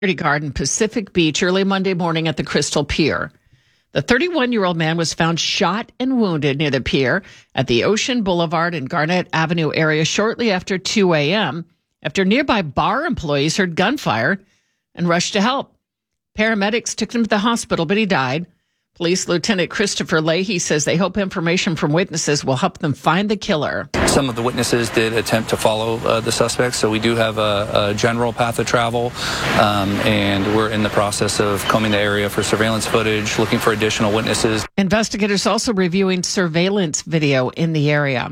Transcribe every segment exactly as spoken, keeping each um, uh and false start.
Garden, Pacific Beach, early Monday morning at the Crystal Pier. The thirty-one-year-old man was found shot and wounded near the pier at the Ocean Boulevard and Garnett Avenue area shortly after two a.m. after nearby bar employees heard gunfire and rushed to help. Paramedics took him to the hospital, but he died. Police Lieutenant Christopher Leahy says they hope information from witnesses will help them find the killer. Some of the witnesses did attempt to follow uh, the suspects, so we do have a, a general path of travel, um, and we're in the process of combing the area for surveillance footage, looking for additional witnesses. Investigators also reviewing surveillance video in the area.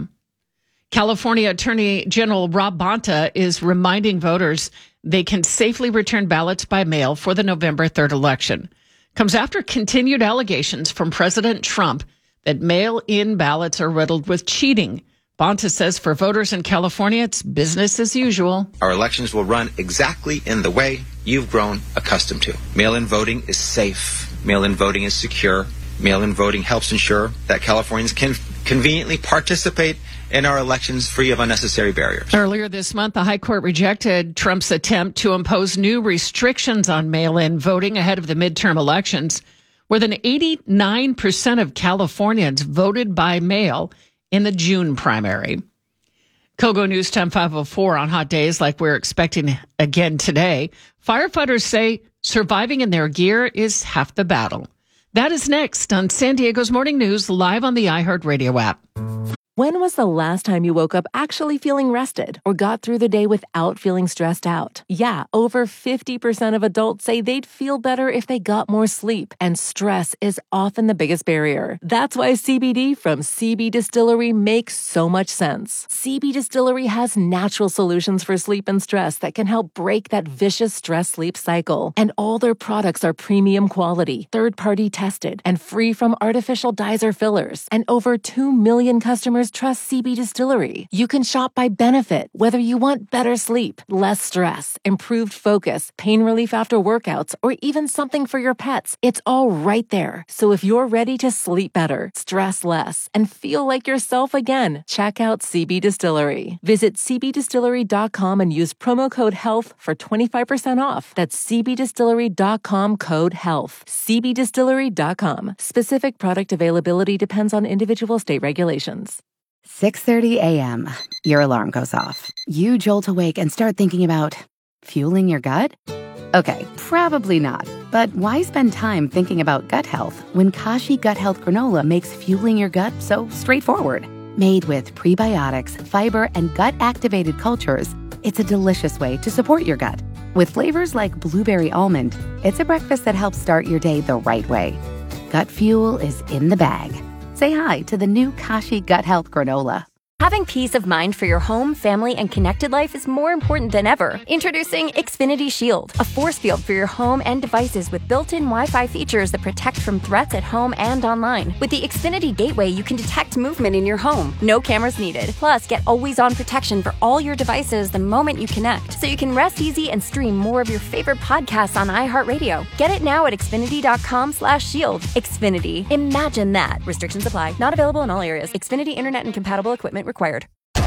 California Attorney General Rob Bonta is reminding voters they can safely return ballots by mail for the November third election. Comes after continued allegations from President Trump that mail-in ballots are riddled with cheating. Bonta says for voters in California, it's business as usual. Our elections will run exactly in the way you've grown accustomed to. Mail-in voting is safe. Mail-in voting is secure. Mail-in voting helps ensure that Californians can conveniently participate in our elections free of unnecessary barriers. Earlier this month, the High Court rejected Trump's attempt to impose new restrictions on mail-in voting ahead of the midterm elections. More than eighty-nine percent of Californians voted by mail in the June primary. Kogo News Time five oh four on hot days like we're expecting again today. Firefighters say surviving in their gear is half the battle. That is next on San Diego's Morning News, live on the iHeartRadio app. When was the last time you woke up actually feeling rested or got through the day without feeling stressed out? Yeah, over fifty percent of adults say they'd feel better if they got more sleep, and stress is often the biggest barrier. That's why C B D from C B Distillery makes so much sense. C B Distillery has natural solutions for sleep and stress that can help break that vicious stress-sleep cycle. And all their products are premium quality, third-party tested, and free from artificial dyes or fillers. And over two million customers trust C B Distillery. You can shop by benefit, whether you want better sleep, less stress, improved focus, pain relief after workouts, or even something for your pets. It's all right there. So if you're ready to sleep better, stress less, and feel like yourself again, check out C B Distillery. Visit c b distillery dot com and use promo code HEALTH for twenty-five percent off. That's c b distillery dot com code HEALTH. c b distillery dot com. Specific product availability depends on individual state regulations. six thirty a.m. Your alarm goes off. You jolt awake and start thinking about fueling your gut? Okay, probably not. But why spend time thinking about gut health when Kashi Gut Health Granola makes fueling your gut so straightforward? Made with prebiotics, fiber, and gut-activated cultures, it's a delicious way to support your gut. With flavors like blueberry almond, it's a breakfast that helps start your day the right way. Gut fuel is in the bag. Say hi to the new Kashi Gut Health Granola. Having peace of mind for your home, family, and connected life is more important than ever. Introducing Xfinity Shield, a force field for your home and devices with built-in Wi-Fi features that protect from threats at home and online. With the Xfinity Gateway, you can detect movement in your home. No cameras needed. Plus, get always-on protection for all your devices the moment you connect, so you can rest easy and stream more of your favorite podcasts on iHeartRadio. Get it now at xfinity.com slash shield. Xfinity. Imagine that. Restrictions apply. Not available in all areas. Xfinity Internet and compatible equipment required.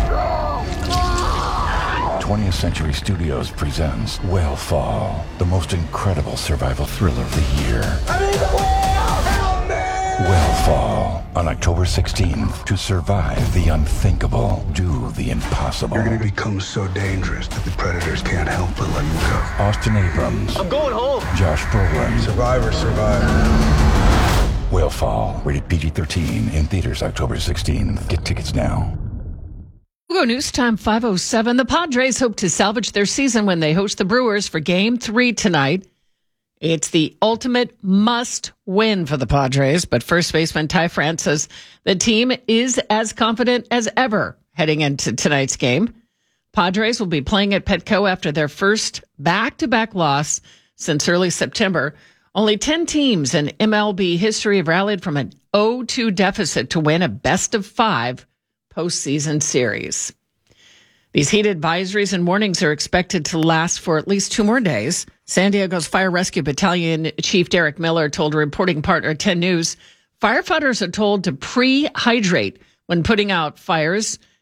twentieth Century Studios presents Whale Fall, the most incredible survival thriller of the year. I'm in the whale! Help me! Whale Fall, on October sixteenth. To survive the unthinkable, do the impossible. You're going to become so dangerous that the predators can't help but let you go. Austin Abrams. I'm going home. Josh Brolin. Survivor, survivor. Whale Fall, rated P G thirteen, in theaters October sixteenth. Get tickets now. Kogo News Time five oh seven. The Padres hope to salvage their season when they host the Brewers for Game three tonight. It's the ultimate must-win for the Padres, but first baseman Ty France says the team is as confident as ever heading into tonight's game. Padres will be playing at Petco after their first back-to-back loss since early September. Only ten teams in M L B history have rallied from an oh two deficit to win a best-of-five postseason series. These heat advisories and warnings are expected to last for at least two more days. San Diego's Fire Rescue Battalion Chief Derek Miller told reporting partner ten News, firefighters are told to pre-hydrate when putting out fires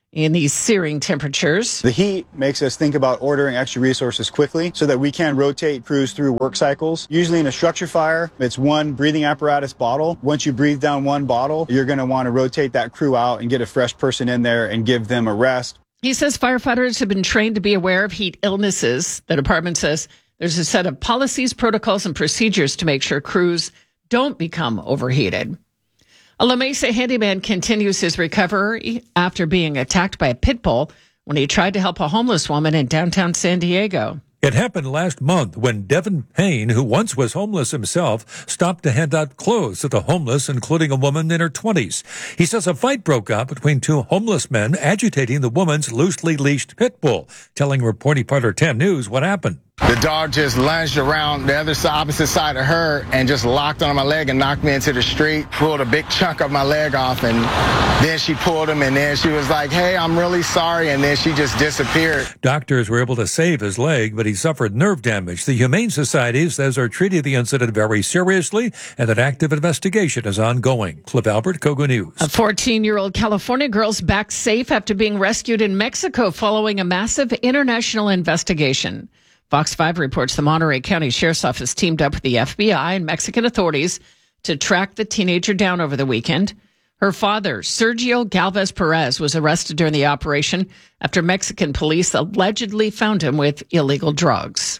in these searing temperatures. The heat makes us think about ordering extra resources quickly so that we can rotate crews through work cycles. Usually in a structure fire, it's one breathing apparatus bottle. Once you breathe down one bottle, you're going to want to rotate that crew out and get a fresh person in there and give them a rest. He says firefighters have been trained to be aware of heat illnesses. The department says there's a set of policies, protocols, and procedures to make sure crews don't become overheated. A La Mesa handyman continues his recovery after being attacked by a pit bull when he tried to help a homeless woman in downtown San Diego. It happened last month when Devin Payne, who once was homeless himself, stopped to hand out clothes to the homeless, including a woman in her twenties. He says a fight broke out between two homeless men agitating the woman's loosely leashed pit bull, telling Reporting Reporter ten News what happened. The dog just lunged around the other side, opposite side of her and just locked on my leg and knocked me into the street, pulled a big chunk of my leg off, and then she pulled him, and then she was like, hey, I'm really sorry, and then she just disappeared. Doctors were able to save his leg, but he suffered nerve damage. The Humane Society says they're treating the incident very seriously and that active investigation is ongoing. Cliff Albert, Kogo News. A fourteen-year-old California girl's back safe after being rescued in Mexico following a massive international investigation. Fox five reports the Monterey County Sheriff's Office teamed up with the F B I and Mexican authorities to track the teenager down over the weekend. Her father, Sergio Galvez Perez, was arrested during the operation after Mexican police allegedly found him with illegal drugs.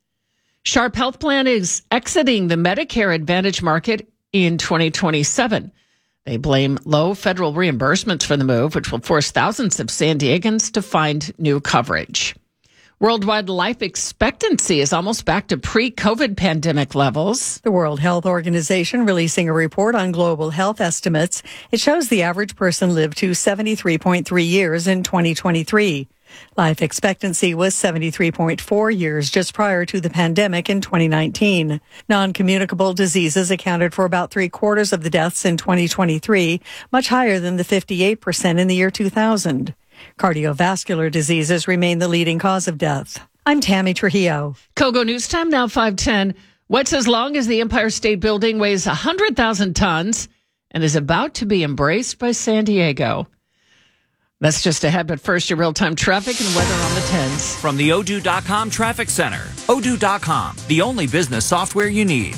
Sharp Health Plan is exiting the Medicare Advantage market in twenty twenty-seven. They blame low federal reimbursements for the move, which will force thousands of San Diegans to find new coverage. Worldwide life expectancy is almost back to pre-COVID pandemic levels. The World Health Organization releasing a report on global health estimates. It shows the average person lived to seventy-three point three years in twenty twenty-three. Life expectancy was seventy-three point four years just prior to the pandemic in twenty nineteen. Non-communicable diseases accounted for about three quarters of the deaths in twenty twenty-three, much higher than the fifty-eight percent in the year two thousand. Cardiovascular diseases remain the leading cause of death. I'm Tammy Trujillo. Kogo News Time now five ten. What's as long as the Empire State Building weighs one hundred thousand tons and is about to be embraced by San Diego. That's just ahead, but first your real-time traffic and weather on the tens. From the Odoo dot com Traffic Center. Odoo dot com, the only business software you need.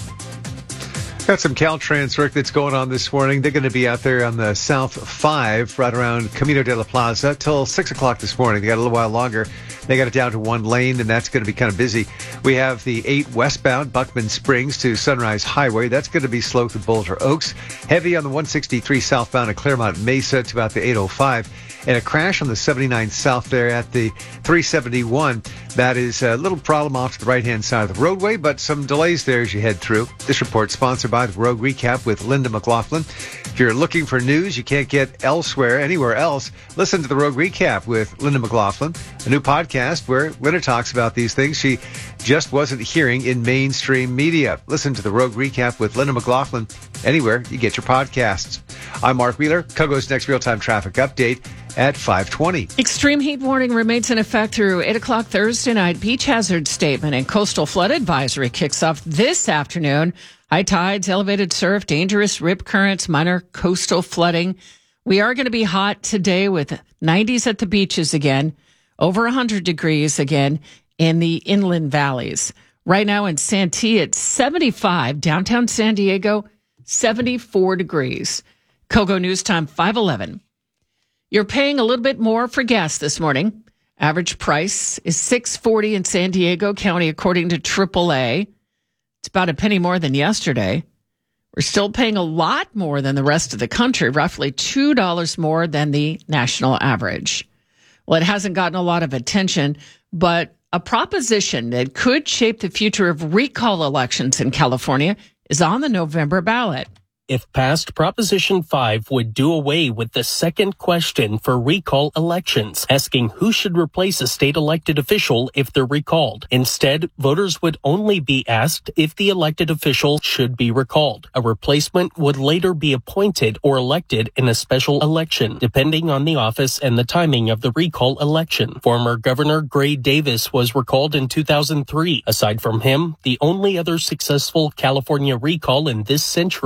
Got some Caltrans work that's going on this morning. They're going to be out there on the South five, right around Camino de la Plaza, till six o'clock this morning. They got a little while longer. They got it down to one lane, and that's going to be kind of busy. We have the eight westbound, Buckman Springs to Sunrise Highway. That's going to be slow through Boulder Oaks. Heavy on the one sixty-three southbound at Claremont Mesa to about the eight oh five. And a crash on the seventy-nine south there at the three seventy-one. That is a little problem off to the right-hand side of the roadway, but some delays there as you head through. This report sponsored by the Road Recap with Linda McLaughlin. If you're looking for news you can't get elsewhere, anywhere else, listen to the Road Recap with Linda McLaughlin, a new podcast where Linda talks about these things she just wasn't hearing in mainstream media. Listen to the Road Recap with Linda McLaughlin anywhere you get your podcasts. I'm Mark Wheeler. Kogo's next real-time traffic update at five twenty. Extreme heat warning remains in effect through eight o'clock Thursday night. Beach hazard statement and coastal flood advisory kicks off this afternoon. High tides, elevated surf, dangerous rip currents, minor coastal flooding. We are going to be hot today with nineties at the beaches again, over one hundred degrees again in the inland valleys. Right now in Santee, it's seventy-five. Downtown San Diego, seventy-four degrees. Kogo News Time, five eleven. You're paying a little bit more for gas this morning. Average price is six forty in San Diego County, according to triple A. It's about a penny more than yesterday. We're still paying a lot more than the rest of the country, roughly two dollars more than the national average. Well, it hasn't gotten a lot of attention, but a proposition that could shape the future of recall elections in California is on the November ballot. If passed, Proposition five would do away with the second question for recall elections, asking who should replace a state elected official if they're recalled. Instead, voters would only be asked if the elected official should be recalled. A replacement would later be appointed or elected in a special election, depending on the office and the timing of the recall election. Former Governor Gray Davis was recalled in two thousand three. Aside from him, the only other successful California recall in this century was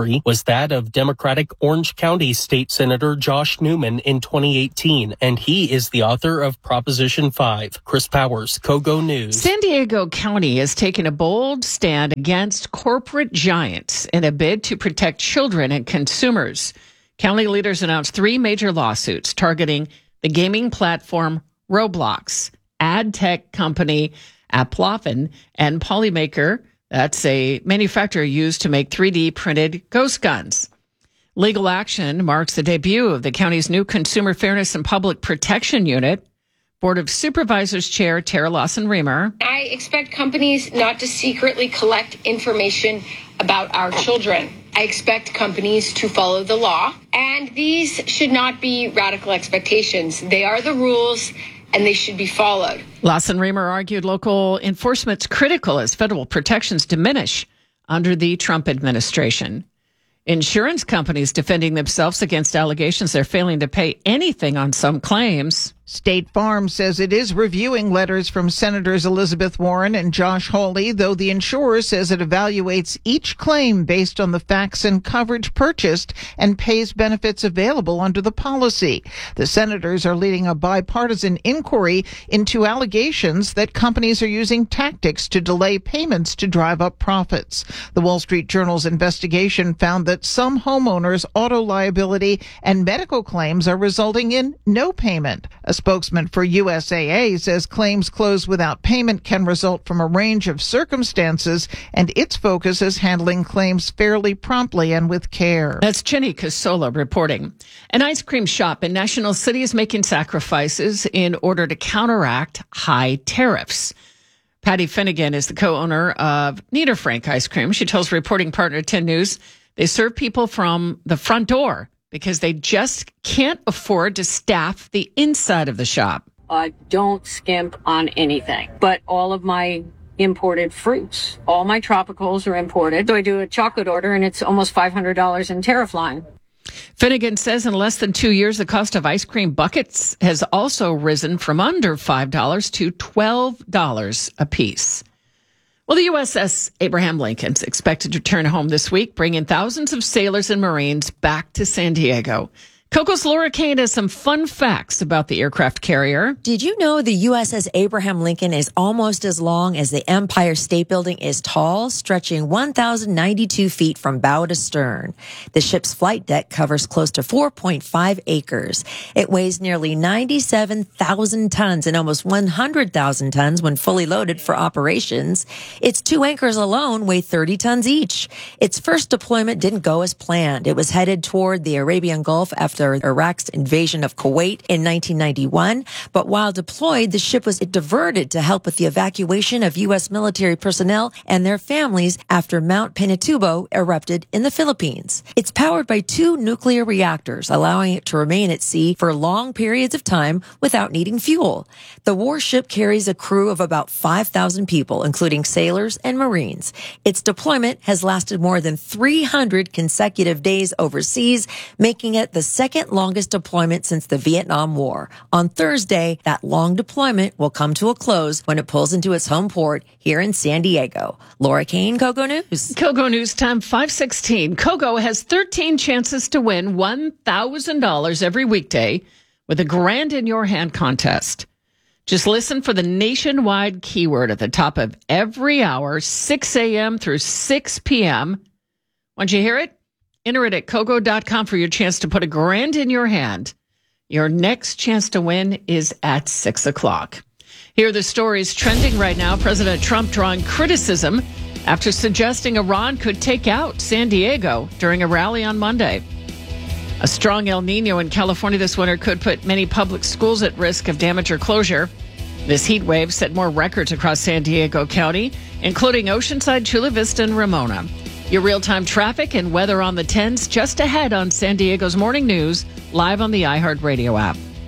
that of Democratic Orange County State Senator Josh Newman in twenty eighteen, and he is the author of Proposition five. Chris Powers, KOGO News. San Diego County is taking a bold stand against corporate giants in a bid to protect children and consumers. County leaders announced three major lawsuits targeting the gaming platform Roblox, ad tech company Aplofen, and Polymaker. That's a manufacturer used to make three D printed ghost guns. Legal action marks the debut of the county's new Consumer Fairness and Public Protection Unit. Board of Supervisors Chair Tara Lawson-Remer. I expect companies not to secretly collect information about our children. I expect companies to follow the law, and these should not be radical expectations. They are the rules, and they should be followed. Lawson-Remer argued local enforcement's critical as federal protections diminish under the Trump administration. Insurance companies defending themselves against allegations they're failing to pay anything on some claims. State Farm says it is reviewing letters from Senators Elizabeth Warren and Josh Hawley, though the insurer says it evaluates each claim based on the facts and coverage purchased and pays benefits available under the policy. The senators are leading a bipartisan inquiry into allegations that companies are using tactics to delay payments to drive up profits. The Wall Street Journal's investigation found that some homeowners' auto liability and medical claims are resulting in no payment. A spokesman for U S A A says claims closed without payment can result from a range of circumstances, and its focus is handling claims fairly promptly and with care. That's Jenny Casola reporting. An ice cream shop in National City is making sacrifices in order to counteract high tariffs. Patty Finnegan is the co-owner of Niederfrank Ice Cream. She tells reporting partner ten News they serve people from the front door because they just can't afford to staff the inside of the shop. I don't skimp on anything, but all of my imported fruits, all my tropicals are imported. So I do a chocolate order and it's almost five hundred dollars in tariff line. Finnegan says in less than two years, the cost of ice cream buckets has also risen from under five dollars to twelve dollars a piece. Well, the U S S Abraham Lincoln's expected to return home this week, bringing thousands of sailors and Marines back to San Diego. Coco's Laura Kane has some fun facts about the aircraft carrier. Did you know the U S S Abraham Lincoln is almost as long as the Empire State Building is tall, stretching one thousand ninety-two feet from bow to stern? The ship's flight deck covers close to four point five acres. It weighs nearly ninety-seven thousand tons and almost one hundred thousand tons when fully loaded for operations. Its two anchors alone weigh thirty tons each. Its first deployment didn't go as planned. It was headed toward the Arabian Gulf after Iraq's invasion of Kuwait in nineteen ninety-one. But while deployed, the ship was diverted to help with the evacuation of U S military personnel and their families after Mount Pinatubo erupted in the Philippines. It's powered by two nuclear reactors, allowing it to remain at sea for long periods of time without needing fuel. The warship carries a crew of about five thousand people, including sailors and Marines. Its deployment has lasted more than three hundred consecutive days overseas, making it the second Second longest deployment since the Vietnam War. On Thursday, that long deployment will come to a close when it pulls into its home port here in San Diego. Laura Kane, KOGO News. KOGO News time five sixteen. KOGO has thirteen chances to win one thousand dollars every weekday with a grand in your hand contest. Just listen for the nationwide keyword at the top of every hour, six a.m. through six p.m. Once you hear it, enter it at kogo dot com for your chance to put a grand in your hand. Your next chance to win is at six o'clock. Here are the stories trending right now. President Trump drawing criticism after suggesting Iran could take out San Diego during a rally on Monday. A strong El Nino in California this winter could put many public schools at risk of damage or closure. This heat wave set more records across San Diego County, including Oceanside, Chula Vista, and Ramona. Your real-time traffic and weather on the tens just ahead on San Diego's Morning News, live on the iHeartRadio app.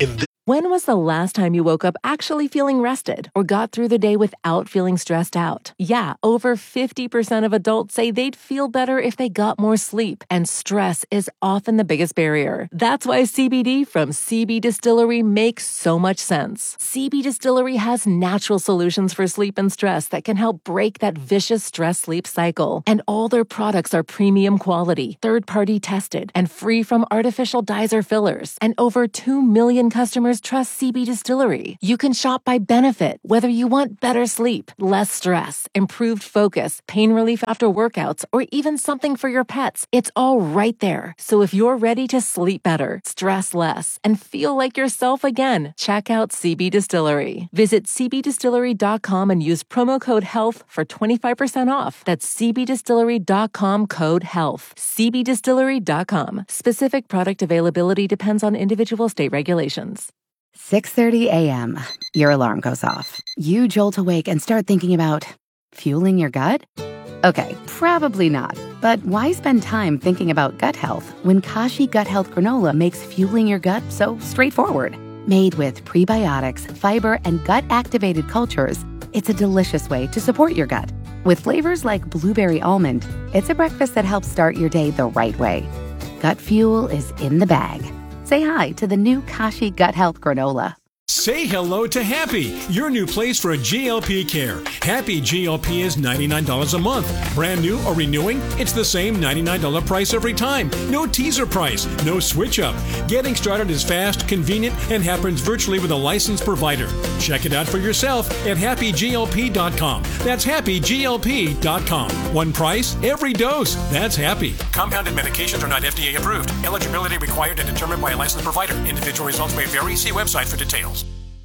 When was the last time you woke up actually feeling rested or got through the day without feeling stressed out? Yeah, over fifty percent of adults say they'd feel better if they got more sleep, and stress is often the biggest barrier. That's why C B D from C B Distillery makes so much sense. C B Distillery has natural solutions for sleep and stress that can help break that vicious stress-sleep cycle. And all their products are premium quality, third-party tested, and free from artificial dyes or fillers. And over two million customers trust C B Distillery. You can shop by benefit, whether you want better sleep, less stress, improved focus, pain relief after workouts, or even something for your pets. It's all right there. So if you're ready to sleep better, stress less, and feel like yourself again, check out C B Distillery. Visit c b distillery dot com and use promo code HEALTH for twenty-five percent off. That's c b distillery dot com code HEALTH. c b distillery dot com. Specific product availability depends on individual state regulations. six thirty a.m. Your alarm goes off. You jolt awake and start thinking about fueling your gut? Okay, probably not. But why spend time thinking about gut health when Kashi Gut Health Granola makes fueling your gut so straightforward? Made with prebiotics, fiber, and gut-activated cultures, it's a delicious way to support your gut. With flavors like blueberry almond, it's a breakfast that helps start your day the right way. Gut fuel is in the bag. Say hi to the new Kashi Gut Health Granola. Say hello to Happy, your new place for G L P care. Happy G L P is ninety-nine dollars a month. Brand new or renewing, it's the same ninety-nine dollars price every time. No teaser price, no switch up. Getting started is fast, convenient, and happens virtually with a licensed provider. Check it out for yourself at happy g l p dot com. That's happy g l p dot com. One price, every dose. That's Happy. Compounded medications are not F D A approved. Eligibility required and determined by a licensed provider. Individual results may vary. See website for details.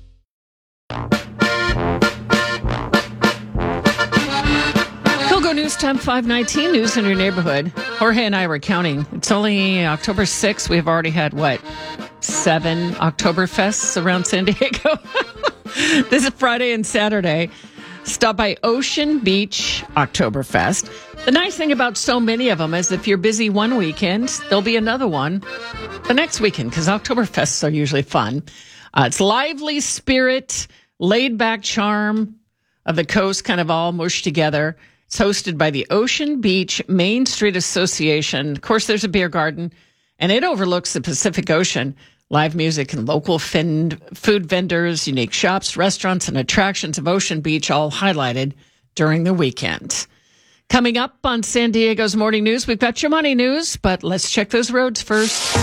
Kogo News Time five nineteen, news in your neighborhood. Jorge and I were counting. It's only October sixth. We've already had, what, seven Oktoberfests around San Diego? This is Friday and Saturday. Stop by Ocean Beach Oktoberfest. The nice thing about so many of them is if you're busy one weekend, there'll be another one the next weekend, because Oktoberfests are usually fun. Uh, it's lively spirit, laid-back charm of the coast, kind of all mushed together. It's hosted by the Ocean Beach Main Street Association. Of course, there's a beer garden, and it overlooks the Pacific Ocean. Live music and local fin- food vendors, unique shops, restaurants, and attractions of Ocean Beach all highlighted during the weekend. Coming up on San Diego's Morning News, we've got your money news, but let's check those roads first.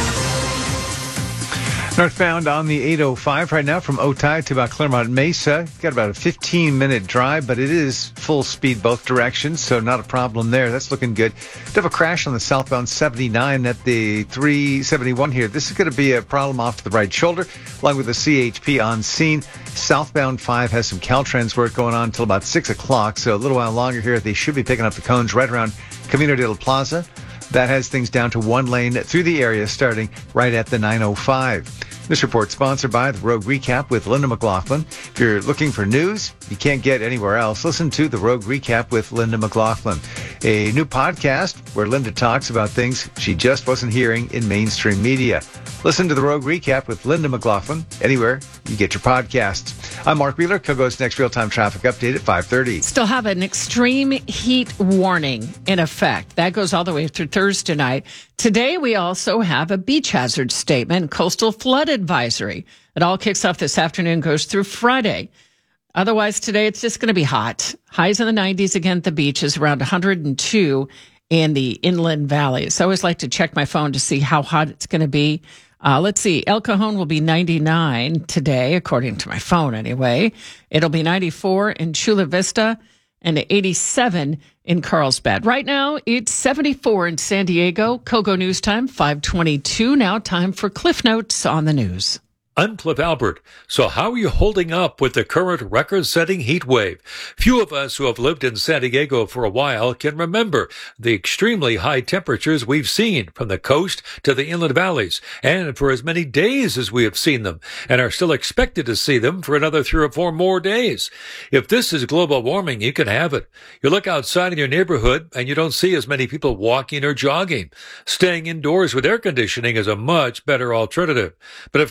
Northbound on the eight oh five right now from Otay to about Claremont Mesa. Got about a fifteen minute drive, but it is full speed both directions, so not a problem there. That's looking good. Do have a crash on the southbound seventy-nine at the three seventy-one here. This is going to be a problem off to the right shoulder, along with the C H P on scene. Southbound five has some Caltrans work going on until about six o'clock, so a little while longer here. They should be picking up the cones right around Camino de la Plaza. That has things down to one lane through the area starting right at the nine oh five. This report sponsored by the Rogue Recap with Linda McLaughlin. If you're looking for news you can't get anywhere else, listen to the Rogue Recap with Linda McLaughlin, a new podcast where Linda talks about things she just wasn't hearing in mainstream media. Listen to the Rogue Recap with Linda McLaughlin anywhere you get your podcasts. I'm Mark Wheeler. Kogo's next real-time traffic update at five thirty. Still have an extreme heat warning in effect. That goes all the way through Thursday night. Today, we also have a beach hazard statement, coastal flood advisory. It all kicks off this afternoon, goes through Friday. Otherwise, today, it's just going to be hot. Highs in the nineties again at the beaches, around one hundred two in the inland valleys. I always like to check my phone to see how hot it's going to be. Uh, let's see. El Cajon will be ninety-nine today, according to my phone anyway. It'll be ninety-four in Chula Vista and eighty-seven in Carlsbad. Right now, it's seventy-four in San Diego. Kogo News Time, five twenty-two. Now time for Cliff Notes on the news. I'm Cliff Albert. So how are you holding up with the current record-setting heat wave? Few of us who have lived in San Diego for a while can remember the extremely high temperatures we've seen from the coast to the inland valleys, and for as many days as we have seen them, and are still expected to see them for another three or four more days. If this is global warming, you can have it. You look outside in your neighborhood, and you don't see as many people walking or jogging. Staying indoors with air conditioning is a much better alternative. But of course,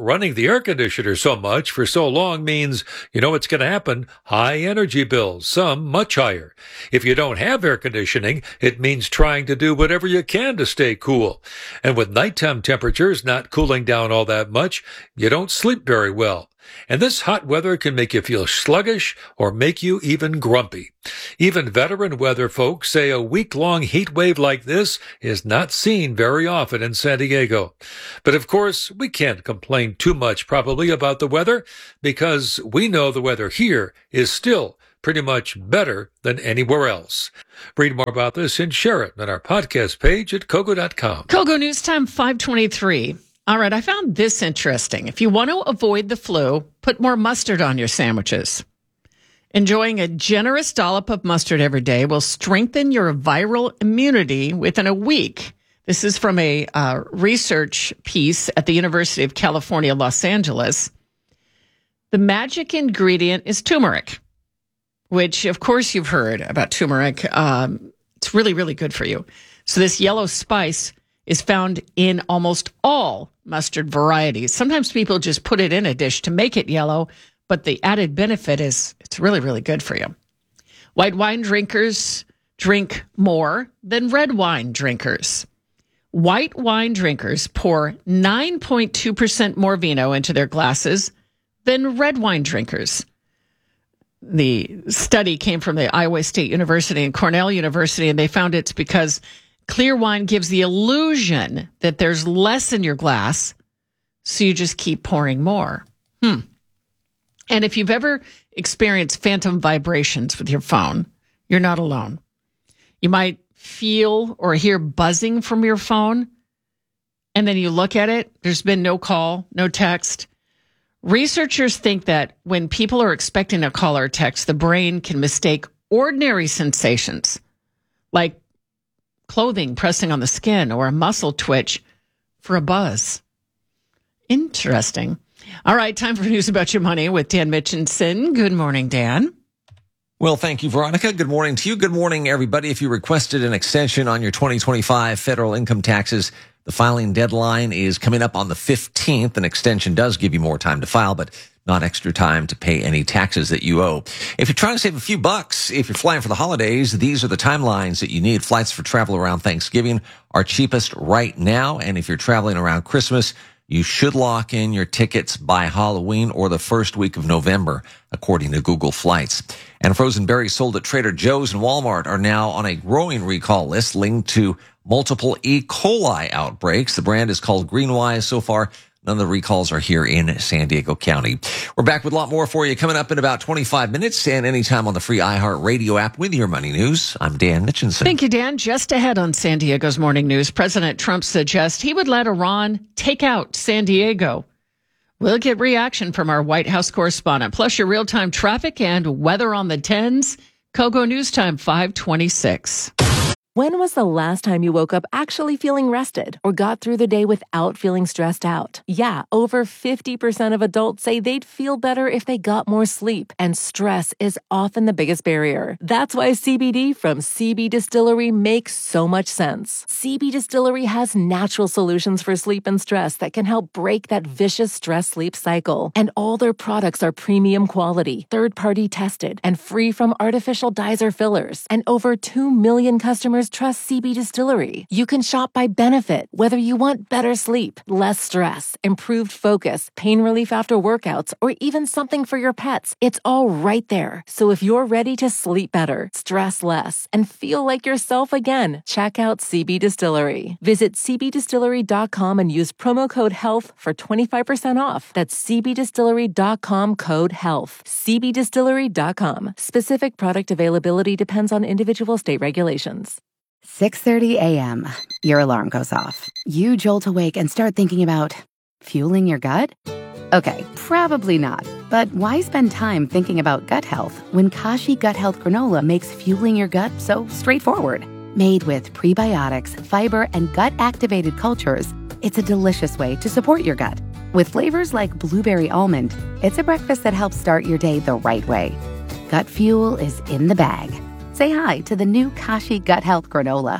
running the air conditioner so much for so long means, you know what's going to happen, high energy bills, some much higher. If you don't have air conditioning, it means trying to do whatever you can to stay cool. And with nighttime temperatures not cooling down all that much, you don't sleep very well. And this hot weather can make you feel sluggish or make you even grumpy. Even veteran weather folks say a week-long heat wave like this is not seen very often in San Diego. But of course, we can't complain too much probably about the weather because we know the weather here is still pretty much better than anywhere else. Read more about this and share it on our podcast page at Kogo dot com. Kogo News Time five twenty-three. All right, I found this interesting. If you want to avoid the flu, put more mustard on your sandwiches. Enjoying a generous dollop of mustard every day will strengthen your viral immunity within a week. This is from a uh, research piece at the University of California, Los Angeles. The magic ingredient is turmeric, which, of course, you've heard about turmeric. Um, it's really, really good for you. So this yellow spice is found in almost all mustard varieties. Sometimes people just put it in a dish to make it yellow, but the added benefit is it's really, really good for you. White wine drinkers drink more than red wine drinkers. White wine drinkers pour nine point two percent more vino into their glasses than red wine drinkers. The study came from the Iowa State University and Cornell University, and they found it's because clear wine gives the illusion that there's less in your glass, so you just keep pouring more. Hmm. And if you've ever experienced phantom vibrations with your phone, you're not alone. You might feel or hear buzzing from your phone, and then you look at it, there's been no call, no text. Researchers think that when people are expecting a call or text, the brain can mistake ordinary sensations, like clothing pressing on the skin or a muscle twitch, for a buzz. Interesting. All right, time for news about your money with Dan Mitchinson. Good morning, Dan. Well, thank you, Veronica. Good morning to you. Good morning, everybody. If you requested an extension on your twenty twenty-five federal income taxes, the filing deadline is coming up on the fifteenth. An extension does give you more time to file, but not extra time to pay any taxes that you owe. If you're trying to save a few bucks, if you're flying for the holidays, these are the timelines that you need. Flights for travel around Thanksgiving are cheapest right now. And if you're traveling around Christmas, you should lock in your tickets by Halloween or the first week of November, according to Google Flights. And frozen berries sold at Trader Joe's and Walmart are now on a growing recall list linked to multiple E. coli outbreaks. The brand is called Greenwise. So far, none of the recalls are here in San Diego County. We're back with a lot more for you coming up in about twenty-five minutes and anytime on the free iHeartRadio app with your money news. I'm Dan Mitchinson. Thank you, Dan. Just ahead on San Diego's Morning News, President Trump suggests he would let Iran take out San Diego. We'll get reaction from our White House correspondent, plus your real-time traffic and weather on the tens. Kogo News Time five twenty-six. When was the last time you woke up actually feeling rested or got through the day without feeling stressed out? Yeah, over fifty percent of adults say they'd feel better if they got more sleep, and stress is often the biggest barrier. That's why C B D from C B Distillery makes so much sense. C B Distillery has natural solutions for sleep and stress that can help break that vicious stress-sleep cycle. And all their products are premium quality, third-party tested, and free from artificial dyes or fillers. And over two million customers trust C B Distillery. You can shop by benefit, whether you want better sleep, less stress, improved focus, pain relief after workouts, or even something for your pets. It's all right there. So if you're ready to sleep better, stress less, and feel like yourself again, check out C B Distillery. Visit c b distillery dot com and use promo code HEALTH for twenty-five percent off. That's c b distillery dot com code HEALTH. c b distillery dot com. Specific product availability depends on individual state regulations. six thirty a.m. Your alarm goes off. You jolt awake and start thinking about fueling your gut? Okay, probably not. But why spend time thinking about gut health when Kashi Gut Health Granola makes fueling your gut so straightforward? Made with prebiotics, fiber, and gut-activated cultures, it's a delicious way to support your gut. With flavors like blueberry almond, it's a breakfast that helps start your day the right way. Gut fuel is in the bag. Say hi to the new Kashi Gut Health Granola.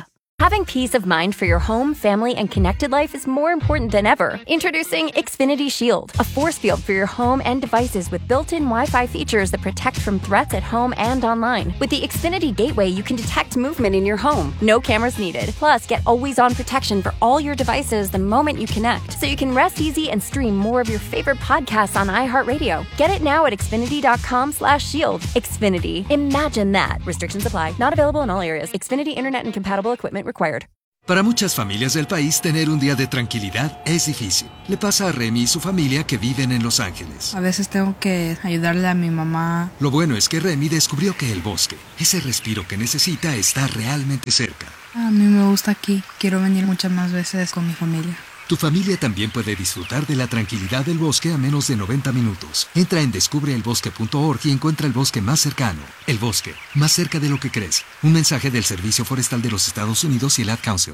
Having peace of mind for your home, family, and connected life is more important than ever. Introducing Xfinity Shield, a force field for your home and devices with built-in Wi-Fi features that protect from threats at home and online. With the Xfinity Gateway, you can detect movement in your home. No cameras needed. Plus, get always-on protection for all your devices the moment you connect, so you can rest easy and stream more of your favorite podcasts on iHeartRadio. Get it now at Xfinity.com slash shield. Xfinity. Imagine that. Restrictions apply. Not available in all areas. Xfinity Internet and compatible equipment required. Para muchas familias del país, tener un día de tranquilidad es difícil. Le pasa a Remy y su familia que viven en Los Ángeles. A veces tengo que ayudarle a mi mamá. Lo bueno es que Remy descubrió que el bosque, ese respiro que necesita, está realmente cerca. A mí me gusta aquí. Quiero venir muchas más veces con mi familia. Tu familia también puede disfrutar de la tranquilidad del bosque a menos de noventa minutos. Entra en descubre el bosque punto org y encuentra el bosque más cercano. El bosque, más cerca de lo que crees. Un mensaje del Servicio Forestal de los Estados Unidos y el Ad Council.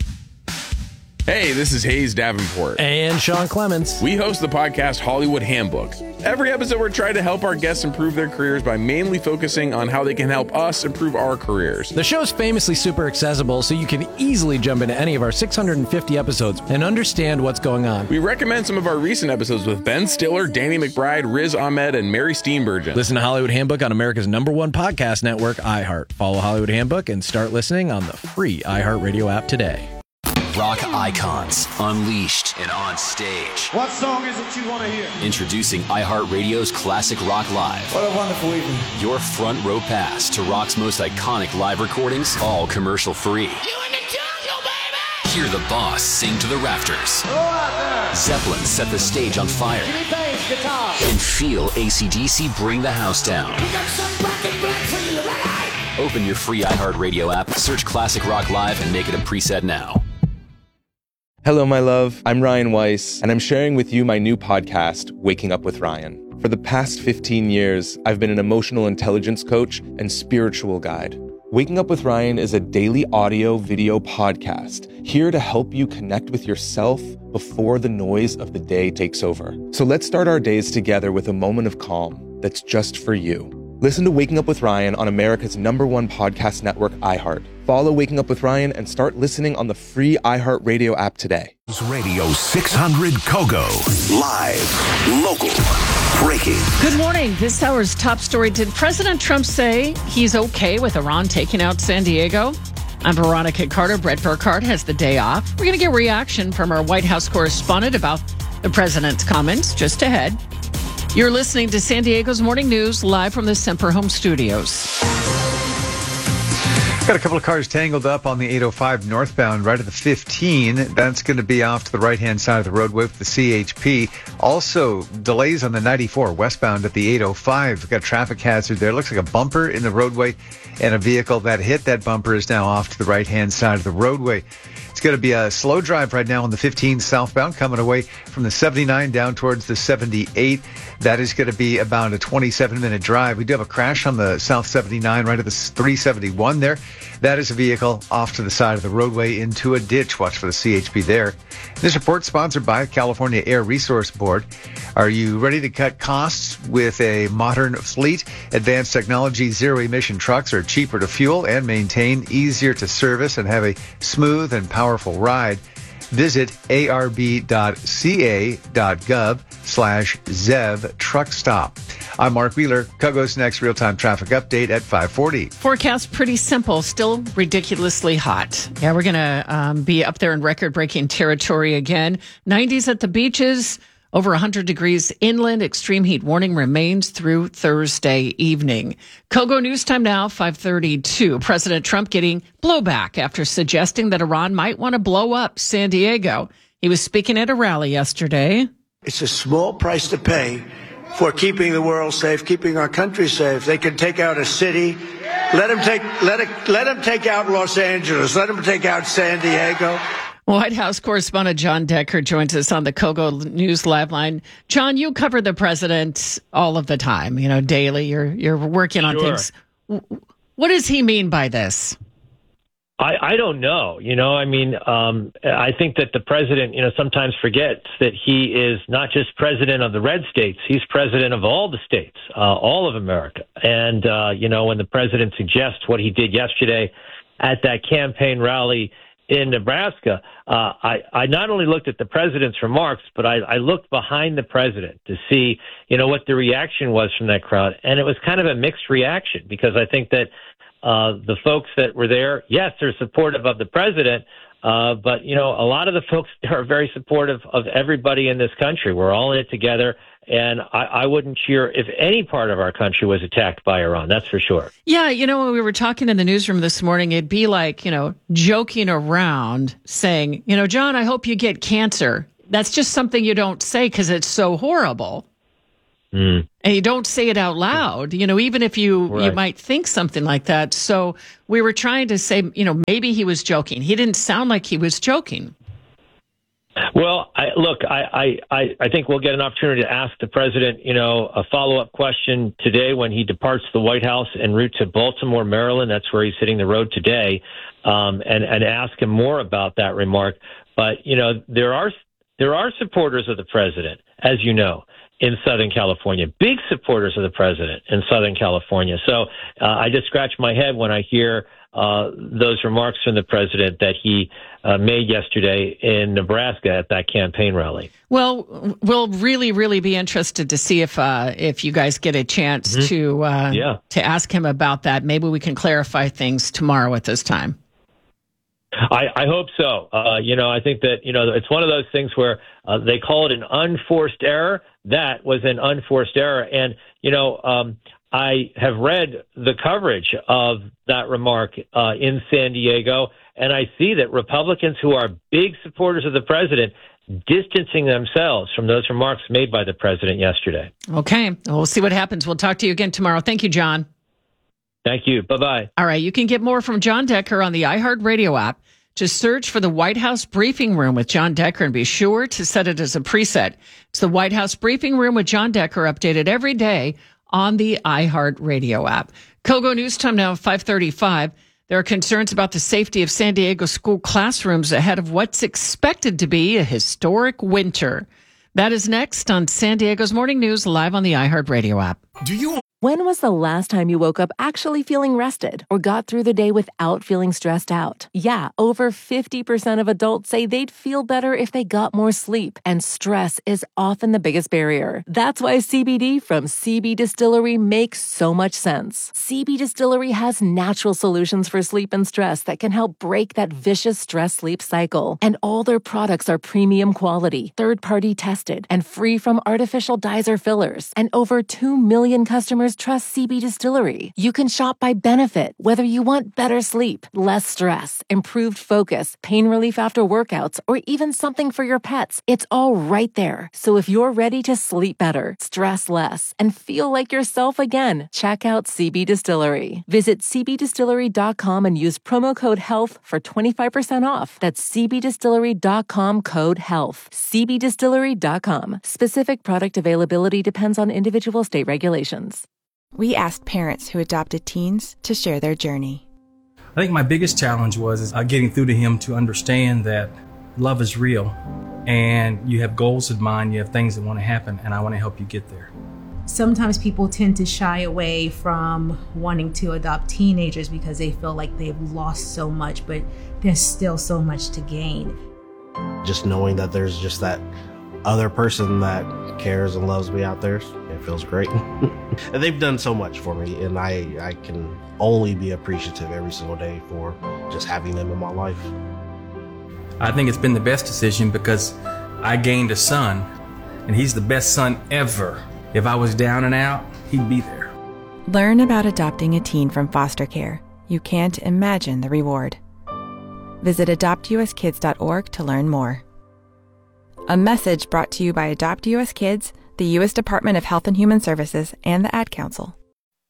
Hey, this is Hayes Davenport. And Sean Clements. We host the podcast Hollywood Handbook. Every episode, we're trying to help our guests improve their careers by mainly focusing on how they can help us improve our careers. The show's famously super accessible, so you can easily jump into any of our six hundred fifty episodes and understand what's going on. We recommend some of our recent episodes with Ben Stiller, Danny McBride, Riz Ahmed, and Mary Steenburgen. Listen to Hollywood Handbook on America's number one podcast network, iHeart. Follow Hollywood Handbook and start listening on the free iHeartRadio app today. Rock icons, unleashed and on stage. What song is it you want to hear? Introducing iHeartRadio's Classic Rock Live. What a wonderful evening. Your front row pass to rock's most iconic live recordings, all commercial free. You in the jungle, baby! Hear the boss sing to the rafters. Go out there! Zeppelin set the stage on fire. Jimmy Page, guitar. And feel A C D C bring the house down. We got some black and black for you, right? Open your free iHeartRadio app, search Classic Rock Live, and make it a preset now. Hello, my love. I'm Ryan Weiss, and I'm sharing with you my new podcast, Waking Up with Ryan. For the past fifteen years, I've been an emotional intelligence coach and spiritual guide. Waking Up with Ryan is a daily audio video podcast here to help you connect with yourself before the noise of the day takes over. So let's start our days together with a moment of calm that's just for you. Listen to Waking Up with Ryan on America's number one podcast network, iHeart. Follow Waking Up with Ryan and start listening on the free iHeartRadio app today. Radio six hundred Kogo. Live, local, breaking. Good morning. This hour's top story. Did President Trump say he's okay with Iran taking out San Diego? I'm Veronica Carter. Brett Burkhardt has the day off. We're going to get reaction from our White House correspondent about the president's comments just ahead. You're listening to San Diego's Morning News live from the Semper Home Studios. Got a couple of cars tangled up on the eight oh five northbound right at the fifteen. That's going to be off to the right-hand side of the roadway with the C H P. Also, delays on the ninety-four westbound at the eight oh five. We've got a traffic hazard there. Looks like a bumper in the roadway, and a vehicle that hit that bumper is now off to the right-hand side of the roadway. It's going to be a slow drive right now on the fifteen southbound coming away from the seventy-nine down towards the seventy-eight. That is going to be about a twenty-seven minute drive. We do have a crash on the South seventy-nine right at the three seventy-one there. That is a vehicle off to the side of the roadway into a ditch. Watch for the C H P there. This report sponsored by California Air Resource Board. Are you ready to cut costs with a modern fleet? Advanced technology, zero-emission trucks are cheaper to fuel and maintain, easier to service, and have a smooth and powerful ride. Visit arb.ca.gov slash ZEV truck stop. I'm Mark Wheeler. Kogo's next real-time traffic update at five forty. Forecast pretty simple, still ridiculously hot. Yeah, we're going to um, be up there in record-breaking territory again. nineties at the beaches, over one hundred degrees inland. Extreme heat warning remains through Thursday evening. Kogo News Time now, five thirty-two. President Trump getting blowback after suggesting that Iran might want to blow up San Diego. He was speaking at a rally yesterday. It's a small price to pay for keeping the world safe, keeping our country safe. They can take out a city. Let them take, let it, let them take out Los Angeles. Let them take out San Diego. White House correspondent John Decker joins us on the Kogo News Live line. John, you cover the president all of the time, you know, daily. You're you're working on Sure. things. What does he mean by this? I, I don't know. You know, I mean, um, I think that the president, you know, sometimes forgets that he is not just president of the red states. He's president of all the states, uh, all of America. And, uh, you know, when the president suggests what he did yesterday at that campaign rally in Nebraska, uh, I, I not only looked at the president's remarks, but I, I looked behind the president to see, you know, what the reaction was from that crowd. And it was kind of a mixed reaction, because I think that uh, the folks that were there, yes, they're supportive of the president, uh, but, you know, a lot of the folks are very supportive of everybody in this country. We're all in it together. And I, I wouldn't cheer if any part of our country was attacked by Iran. That's for sure. Yeah, you know, when we were talking in the newsroom this morning, it'd be like, you know, joking around saying, you know, John, I hope you get cancer. That's just something you don't say because it's so horrible. Mm. And you don't say it out loud, you know, even if you, right. you might think something like that. So we were trying to say, you know, maybe he was joking. He didn't sound like he was joking. Well, I, look, I, I, I think we'll get an opportunity to ask the president, you know, a follow-up question today when he departs the White House en route to Baltimore, Maryland. That's where he's hitting the road today, um, and, and ask him more about that remark. But, you know, there are there are supporters of the president, as you know, in Southern California, big supporters of the president in Southern California. So uh, I just scratch my head when I hear uh, those remarks from the president that he uh, made yesterday in Nebraska at that campaign rally. Well, we'll really, really be interested to see if uh, if you guys get a chance mm-hmm. to uh, yeah. to ask him about that. Maybe we can clarify things tomorrow at this time. I, I hope so. Uh, you know, I think that, you know, it's one of those things where uh, they call it an unforced error. That was an unforced error. And, you know, um, I have read the coverage of that remark uh, in San Diego, and I see that Republicans who are big supporters of the president distancing themselves from those remarks made by the president yesterday. Okay. We'll see what happens. We'll talk to you again tomorrow. Thank you, John. Thank you. Bye-bye. All right. You can get more from John Decker on the iHeartRadio app. Just search for the White House Briefing Room with John Decker and be sure to set it as a preset. It's the White House Briefing Room with John Decker, updated every day on the iHeartRadio app. Kogo News Time now, five thirty-five. There are concerns about the safety of San Diego school classrooms ahead of what's expected to be a historic winter. That is next on San Diego's Morning News, live on the iHeartRadio app. Do you? When was the last time you woke up actually feeling rested or got through the day without feeling stressed out? Yeah, over fifty percent of adults say they'd feel better if they got more sleep, and stress is often the biggest barrier. That's why C B D from C B Distillery makes so much sense. C B Distillery has natural solutions for sleep and stress that can help break that vicious stress-sleep cycle. And all their products are premium quality, third-party tested, and free from artificial dyes or fillers. And over two million customers trust C B Distillery. You can shop by benefit, whether you want better sleep, less stress, improved focus, pain relief after workouts, or even something for your pets. It's all right there. So if you're ready to sleep better, stress less, and feel like yourself again, check out C B Distillery. Visit c b distillery dot com and use promo code HEALTH for twenty-five percent off. That's c b distillery dot com code HEALTH. c b distillery dot com. Specific product availability depends on individual state regulations. We asked parents who adopted teens to share their journey. I think my biggest challenge was uh, getting through to him to understand that love is real and you have goals in mind, you have things that want to happen, and I want to help you get there. Sometimes people tend to shy away from wanting to adopt teenagers because they feel like they've lost so much, but there's still so much to gain. Just knowing that there's just that other person that cares and loves me out there, it feels great. And they've done so much for me, and I, I can only be appreciative every single day for just having them in my life. I think it's been the best decision because I gained a son, and he's the best son ever. If I was down and out, he'd be there. Learn about adopting a teen from foster care. You can't imagine the reward. Visit adopt u s kids dot org to learn more. A message brought to you by Adopt U S Kids, the U S Department of Health and Human Services, and the Ad Council.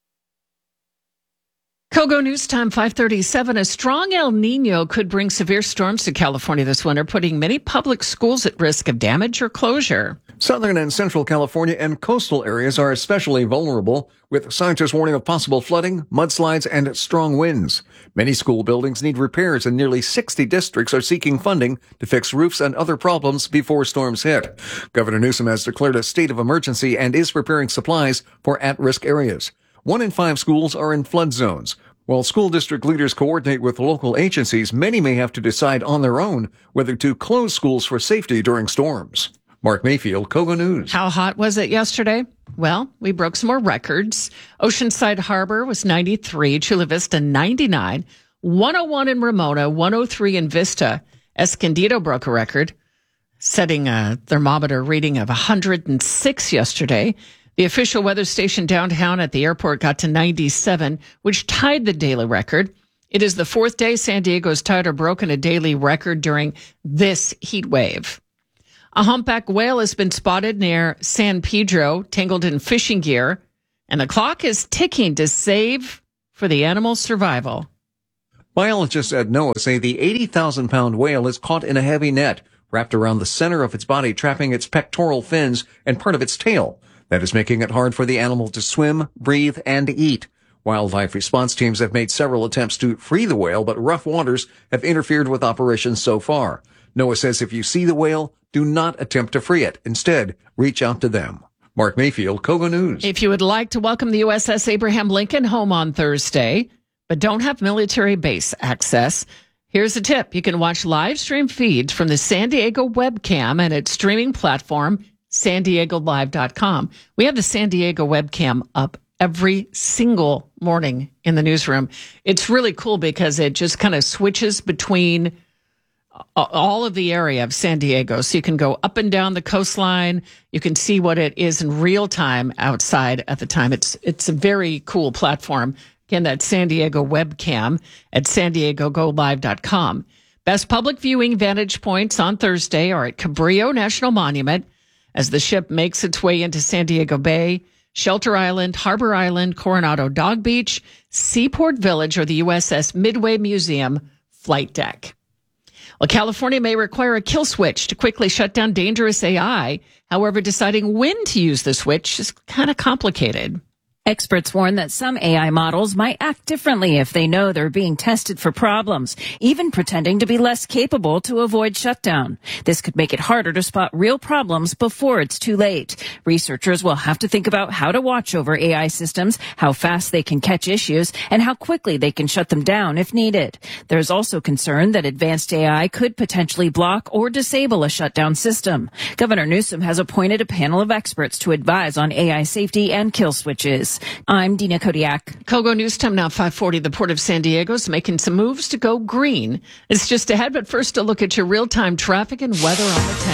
Kogo News Time, five thirty-seven. A strong El Nino could bring severe storms to California this winter, putting many public schools at risk of damage or closure. Southern and Central California and coastal areas are especially vulnerable, with scientists warning of possible flooding, mudslides, and strong winds. Many school buildings need repairs, and nearly sixty districts are seeking funding to fix roofs and other problems before storms hit. Governor Newsom has declared a state of emergency and is preparing supplies for at-risk areas. One in five schools are in flood zones. While school district leaders coordinate with local agencies, many may have to decide on their own whether to close schools for safety during storms. Mark Mayfield, Kogo News. How hot was it yesterday? Well, we broke some more records. Oceanside Harbor was ninety-three, Chula Vista ninety-nine, one oh one in Ramona, one oh three in Vista. Escondido broke a record, setting a thermometer reading of one hundred six yesterday. The official weather station downtown at the airport got to ninety-seven, which tied the daily record. It is the fourth day San Diego's tied or broken a daily record during this heat wave. A humpback whale has been spotted near San Pedro, tangled in fishing gear, and the clock is ticking to save for the animal's survival. Biologists at NOAA say the eighty thousand pound whale is caught in a heavy net, wrapped around the center of its body, trapping its pectoral fins and part of its tail. That is making it hard for the animal to swim, breathe, and eat. Wildlife response teams have made several attempts to free the whale, but rough waters have interfered with operations so far. NOAA says if you see the whale, do not attempt to free it. Instead, reach out to them. Mark Mayfield, Kogo News. If you would like to welcome the U S S Abraham Lincoln home on Thursday, but don't have military base access, here's a tip. You can watch live stream feeds from the San Diego webcam and its streaming platform, san diego live dot com. We have the San Diego webcam up every single morning in the newsroom. It's really cool because it just kind of switches between all of the area of San Diego. So you can go up and down the coastline. You can see what it is in real time outside at the time. It's it's a very cool platform. Again, that's San Diego webcam at san diego go live dot com. Best public viewing vantage points on Thursday are at Cabrillo National Monument as the ship makes its way into San Diego Bay, Shelter Island, Harbor Island, Coronado Dog Beach, Seaport Village, or the U S S Midway Museum flight deck. Well, California may require a kill switch to quickly shut down dangerous A I. However, deciding when to use the switch is kind of complicated. Experts warn that some A I models might act differently if they know they're being tested for problems, even pretending to be less capable to avoid shutdown. This could make it harder to spot real problems before it's too late. Researchers will have to think about how to watch over A I systems, how fast they can catch issues, and how quickly they can shut them down if needed. There's also concern that advanced A I could potentially block or disable a shutdown system. Governor Newsom has appointed a panel of experts to advise on A I safety and kill switches. I'm Dina Kodiak. Kogo News Time now, five forty. The Port of San Diego is making some moves to go green. It's just ahead, but first a look at your real-time traffic and weather on the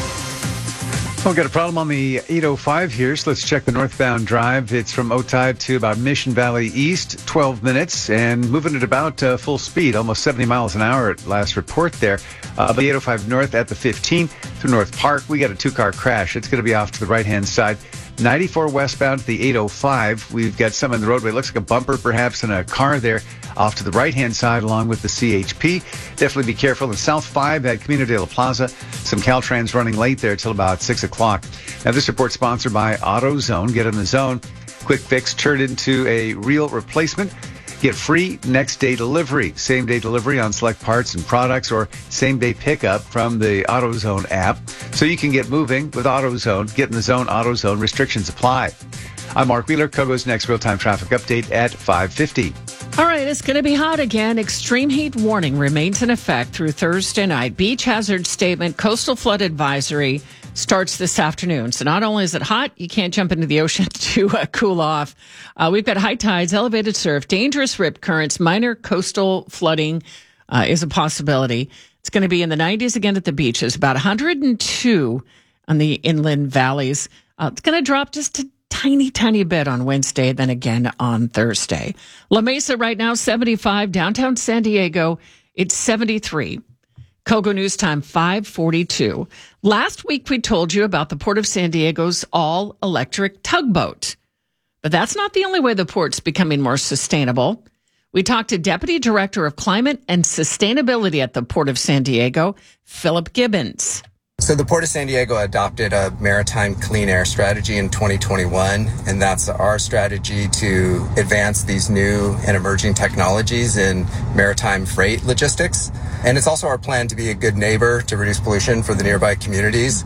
tens. We've got a problem on the eight oh five here, so let's check the northbound drive. It's from Otay to about Mission Valley East, twelve minutes, and moving at about uh, full speed, almost seventy miles an hour at last report there. Uh, the eight oh five north at the fifteen through North Park, we got a two-car crash. It's going to be off to the right-hand side. ninety-four westbound to the eight oh five. We've got some in the roadway. It looks like a bumper perhaps in a car there off to the right-hand side along with the C H P. Definitely be careful. In South five at Camino de la Plaza, some Caltrans running late there till about six o'clock. Now, this report sponsored by AutoZone. Get in the zone. Quick fix turned into a real replacement. Get free next-day delivery, same-day delivery on select parts and products, or same-day pickup from the AutoZone app. So you can get moving with AutoZone. Get in the zone, AutoZone. Restrictions apply. I'm Mark Wheeler. Kogo's next real-time traffic update at five fifty. All right, it's going to be hot again. Extreme heat warning remains in effect through Thursday night. Beach hazard statement, coastal flood advisory starts this afternoon. So not only is it hot, you can't jump into the ocean to uh, cool off. Uh, we've got high tides, elevated surf, dangerous rip currents, minor coastal flooding uh, is a possibility. It's going to be in the nineties again at the beaches, about one hundred two on the inland valleys. Uh, it's going to drop just a tiny, tiny bit on Wednesday, then again on Thursday. La Mesa right now, seventy-five. Downtown San Diego, it's seventy-three. Kogo News Time, five forty-two. Last week, we told you about the Port of San Diego's all-electric tugboat. But that's not the only way the port's becoming more sustainable. We talked to Deputy Director of Climate and Sustainability at the Port of San Diego, Philip Gibbons. So the Port of San Diego adopted a maritime clean air strategy in twenty twenty-one, and that's our strategy to advance these new and emerging technologies in maritime freight logistics. And it's also our plan to be a good neighbor to reduce pollution for the nearby communities.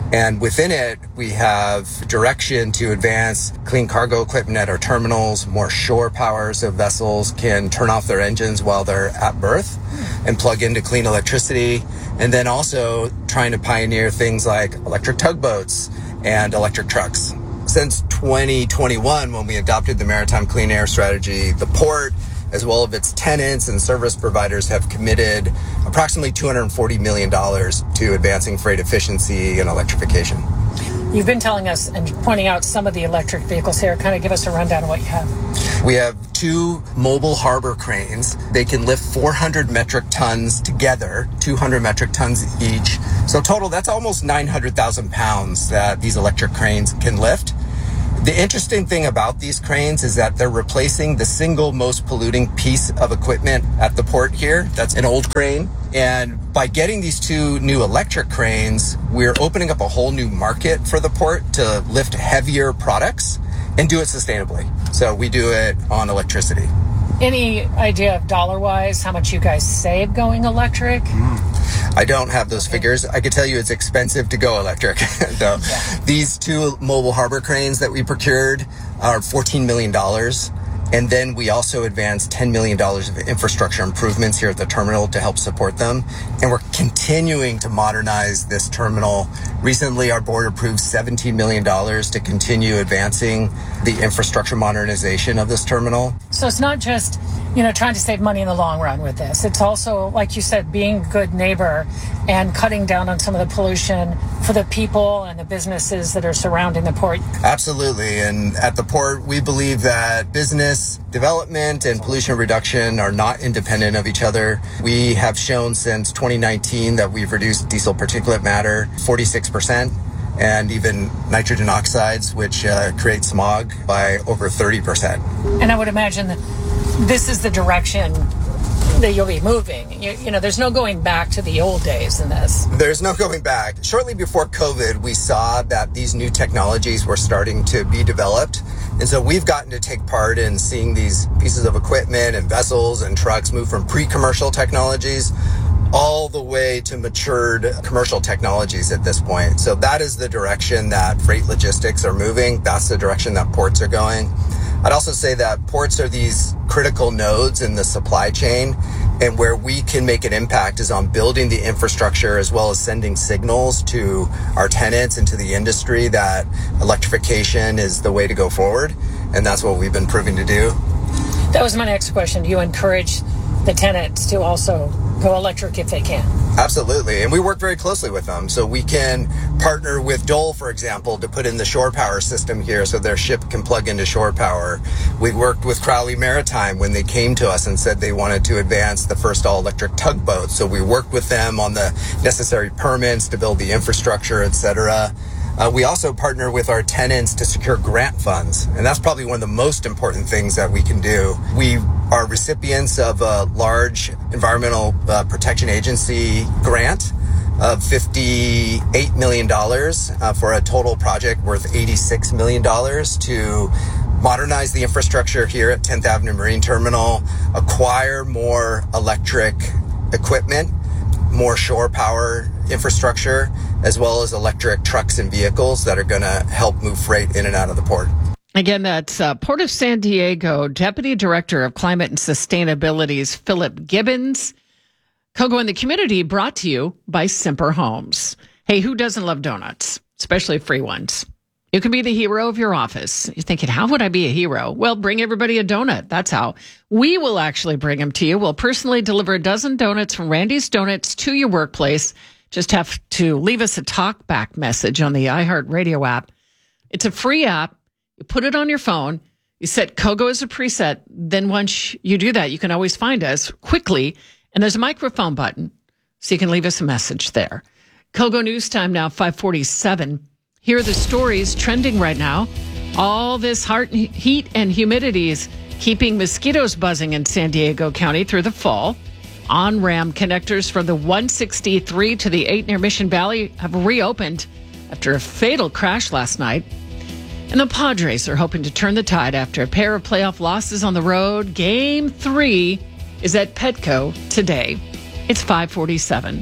And within it, we have direction to advance clean cargo equipment at our terminals, more shore power so vessels can turn off their engines while they're at berth and plug into clean electricity. And then also trying to pioneer things like electric tugboats and electric trucks. Since twenty twenty-one, when we adopted the Maritime Clean Air Strategy, the port, as well as its tenants and service providers, have committed approximately two hundred forty million dollars to advancing freight efficiency and electrification. You've been telling us and pointing out some of the electric vehicles here. Kind of give us a rundown of what you have. We have two mobile harbor cranes. They can lift four hundred metric tons together, two hundred metric tons each. So total, that's almost nine hundred thousand pounds that these electric cranes can lift. The interesting thing about these cranes is that they're replacing the single most polluting piece of equipment at the port here. That's an old crane. And by getting these two new electric cranes, we're opening up a whole new market for the port to lift heavier products and do it sustainably. So we do it on electricity. Any idea of dollar-wise how much you guys save going electric? Mm. I don't have those figures. I could tell you it's expensive to go electric. So yeah. These two mobile harbor cranes that we procured are fourteen million dollars. And then we also advanced ten million dollars of infrastructure improvements here at the terminal to help support them. And we're continuing to modernize this terminal. Recently, our board approved seventeen million dollars to continue advancing the infrastructure modernization of this terminal. So it's not just, you know, trying to save money in the long run with this. It's also, like you said, being a good neighbor and cutting down on some of the pollution for the people and the businesses that are surrounding the port. Absolutely. And at the port, we believe that business development and pollution reduction are not independent of each other. We have shown since twenty nineteen that we've reduced diesel particulate matter forty-six percent. And even nitrogen oxides, which uh, create smog, by over thirty percent. And I would imagine that this is the direction that you'll be moving. You, you know, there's no going back to the old days in this. There's no going back. Shortly before COVID, we saw that these new technologies were starting to be developed. And so we've gotten to take part in seeing these pieces of equipment and vessels and trucks move from pre-commercial technologies all the way to matured commercial technologies at this point. So that is the direction that freight logistics are moving. That's the direction that ports are going. I'd also say that ports are these critical nodes in the supply chain, and where we can make an impact is on building the infrastructure as well as sending signals to our tenants and to the industry that electrification is the way to go forward. And that's what we've been proving to do. That was my next question. Do you encourage the tenants to also go electric if they can? Absolutely. And we work very closely with them. So we can partner with Dole, for example, to put in the shore power system here so their ship can plug into shore power. We worked with Crowley Maritime when they came to us and said they wanted to advance the first all-electric tugboat. So we worked with them on the necessary permits to build the infrastructure, et cetera. Uh, we also partner with our tenants to secure grant funds, and that's probably one of the most important things that we can do. We are recipients of a large Environmental uh, Protection Agency grant of fifty-eight million dollars uh, for a total project worth eighty-six million dollars to modernize the infrastructure here at tenth Avenue Marine Terminal, acquire more electric equipment, more shore power infrastructure, as well as electric trucks and vehicles that are going to help move freight in and out of the port. Again, that's uh, Port of San Diego Deputy Director of Climate and Sustainability's Philip Gibbons. Kogo in the Community brought to you by Semper Homes. Hey, who doesn't love donuts, especially free ones? You can be the hero of your office. You're thinking, how would I be a hero? Well, bring everybody a donut. That's how. We will actually bring them to you. We'll personally deliver a dozen donuts from Randy's Donuts to your workplace. Just have to leave us a talkback message on the iHeartRadio app. It's a free app. You put it on your phone. You set Kogo as a preset. Then once you do that, you can always find us quickly. And there's a microphone button, so you can leave us a message there. Kogo News Time now, five forty-seven. Here are the stories trending right now. All this heat and humidity is keeping mosquitoes buzzing in San Diego County through the fall. On-ramp connectors from the one sixty-three to the eight near Mission Valley have reopened after a fatal crash last night. And the Padres are hoping to turn the tide after a pair of playoff losses on the road. Game three is at Petco today. It's five forty-seven.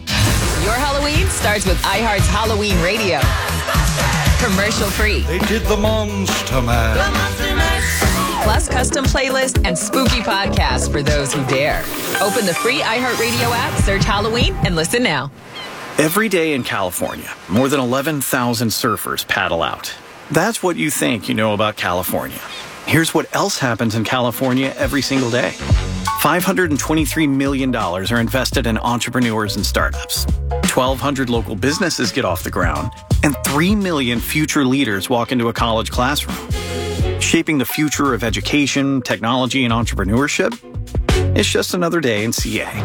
Your Halloween starts with iHeart's Halloween Radio. Commercial free. They did the Monster Mash. The Monster Mash. Plus custom playlists and spooky podcasts for those who dare. Open the free iHeartRadio app, search Halloween, and listen now. Every day in California, more than eleven thousand surfers paddle out. That's what you think you know about California. Here's what else happens in California every single day. five hundred twenty-three million dollars are invested in entrepreneurs and startups. twelve hundred local businesses get off the ground, and three million future leaders walk into a college classroom. Shaping the future of education, technology, and entrepreneurship? It's just another day in C A.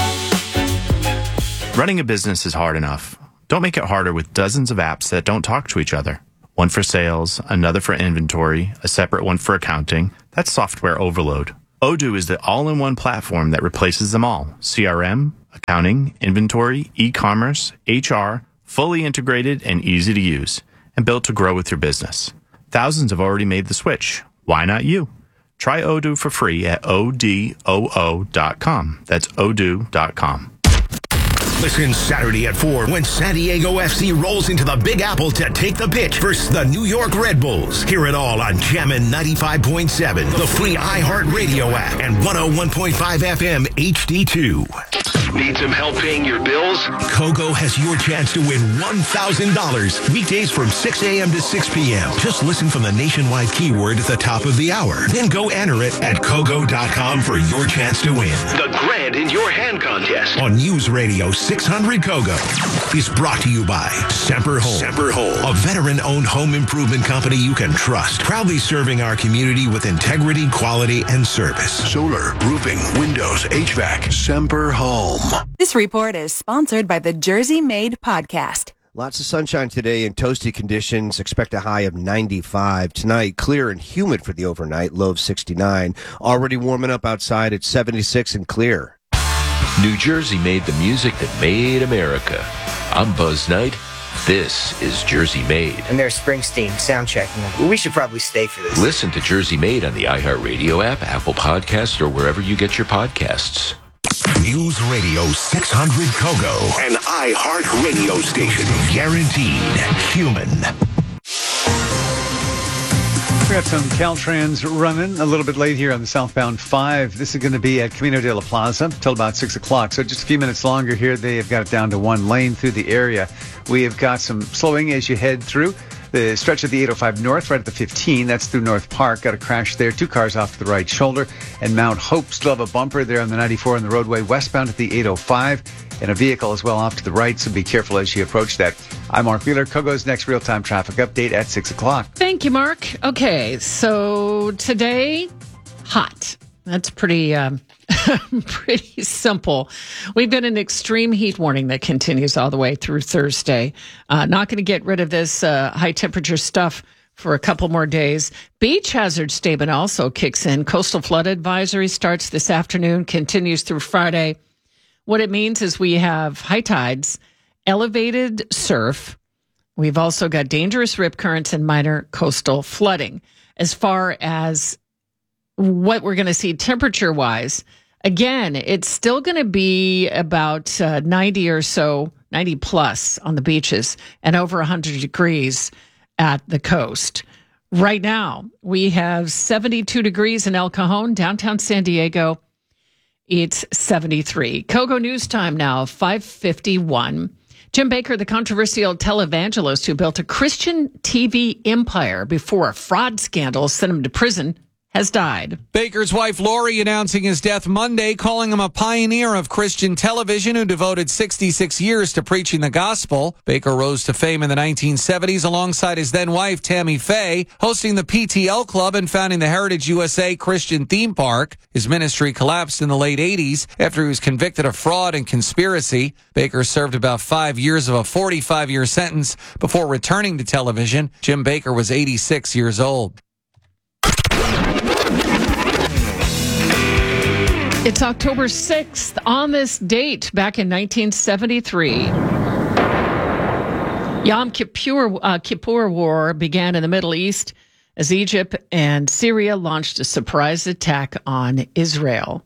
Running a business is hard enough. Don't make it harder with dozens of apps that don't talk to each other. One for sales, another for inventory, a separate one for accounting. That's software overload. Odoo is the all-in-one platform that replaces them all. C R M, accounting, inventory, e-commerce, H R, fully integrated and easy to use, and built to grow with your business. Thousands have already made the switch. Why not you? Try Odoo for free at O D O O dot com. That's odoo dot com. Listen Saturday at four when San Diego F C rolls into the Big Apple to take the pitch versus the New York Red Bulls. Hear it all on Jammin' ninety-five point seven, the free iHeartRadio app, and one oh one point five F M H D two. Need some help paying your bills? Kogo has your chance to win one thousand dollars weekdays from six a.m. to six p.m. Just listen from the nationwide keyword at the top of the hour. Then go enter it at Kogo dot com for your chance to win. The Grand in Your Hand contest on News Radio six hundred Kogo is brought to you by Semper Home. Semper Home, a veteran-owned home improvement company you can trust. Proudly serving our community with integrity, quality, and service. Solar, roofing, windows, H V A C. Semper Home. This report is sponsored by the Jersey Made Podcast. Lots of sunshine today and toasty conditions. Expect a high of ninety-five. Tonight, clear and humid for the overnight, low of sixty-nine. Already warming up outside at seventy-six and clear. New Jersey made the music that made America. I'm Buzz Knight. This is Jersey Made. And there's Springsteen sound checking. We should probably stay for this. Listen to Jersey Made on the iHeartRadio app, Apple Podcasts, or wherever you get your podcasts. News Radio six hundred Kogo, an iHeart radio station. Guaranteed human. We got some Caltrans running a little bit late here on the southbound five. This is going to be at Camino de la Plaza till about six o'clock. So just a few minutes longer here. They have got it down to one lane through the area. We have got some slowing as you head through the stretch of the eight oh five North, right at the fifteen. That's through North Park. Got a crash there. Two cars off to the right shoulder. And Mount Hope still have a bumper there on the ninety-four on the roadway westbound at the eight oh five. And a vehicle as well off to the right, so be careful as you approach that. I'm Mark Wheeler. Kogo's next real-time traffic update at six o'clock. Thank you, Mark. Okay, so today, hot. That's pretty um, pretty simple. We've got an extreme heat warning that continues all the way through Thursday. Uh, not going to get rid of this uh, high-temperature stuff for a couple more days. Beach hazard statement also kicks in. Coastal flood advisory starts this afternoon, continues through Friday. What it means is we have high tides, elevated surf. We've also got dangerous rip currents and minor coastal flooding. As far as what we're going to see temperature-wise, again, it's still going to be about uh, ninety or so, ninety plus on the beaches and over one hundred degrees at the coast. Right now, we have seventy-two degrees in El Cajon, downtown San Diego. It's seventy-three. Kogo News Time now, five fifty-one. Jim Baker, the controversial televangelist who built a Christian T V empire before a fraud scandal sent him to prison, has died. Baker's wife, Lori, announcing his death Monday, calling him a pioneer of Christian television who devoted sixty-six years to preaching the gospel. Baker rose to fame in the nineteen seventies alongside his then-wife, Tammy Faye, hosting the P T L Club and founding the Heritage U S A Christian Theme Park. His ministry collapsed in the late eighties after he was convicted of fraud and conspiracy. Baker served about five years of a forty-five-year sentence before returning to television. Jim Baker was eighty-six years old. It's October sixth. On this date, back in nineteen seventy-three, Yom Kippur, uh, Kippur War began in the Middle East as Egypt and Syria launched a surprise attack on Israel.